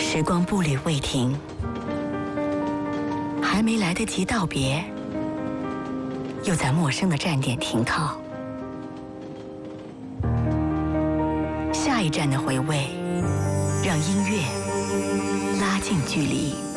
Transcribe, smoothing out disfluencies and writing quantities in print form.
时光步履未停，还没来得及道别，又在陌生的站点停靠。下一站的回味，让音乐拉近距离。